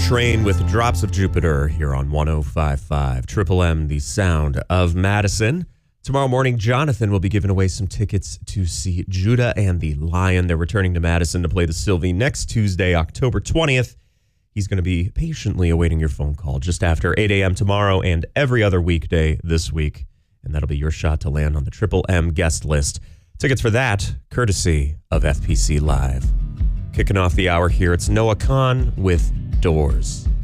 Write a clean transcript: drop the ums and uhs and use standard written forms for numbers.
Train with Drops of Jupiter here on 105.5 Triple M, the sound of Madison. Tomorrow morning, Jonathan will be giving away some tickets to see Judah and the Lion. They're returning to Madison to play the Sylvie next Tuesday, October 20th. He's going to be patiently awaiting your phone call just after 8 a.m. tomorrow and every other weekday this week. And that'll be your shot to land on the Triple M guest list. Tickets for that, courtesy of FPC Live. Kicking off the hour here, it's Noah Kahan with Doors.